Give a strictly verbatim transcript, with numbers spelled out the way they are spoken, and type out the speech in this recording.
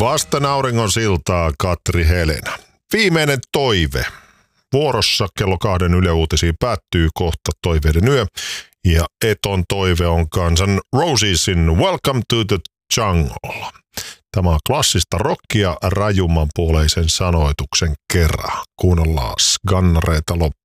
Vasten auringon siltaa Katri Helena. Viimeinen toive. Vuorossa kello kahden Yle Uutisiin päättyy kohta Toiveiden yö. Ja Eton toive on kansan Rosesin Welcome to the Jungle. Tämä on klassista rockia rajumman puoleisen sanoituksen kerran. Kuunnellaan gannareita loppuun.